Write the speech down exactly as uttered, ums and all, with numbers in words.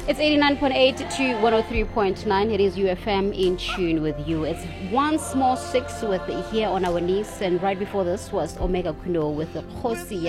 It's eighty-nine point eight to one oh three point nine. It is U F M in tune with you. It's one small six with Here on Our Knees, and right before this was Omega Kuno with the Khosi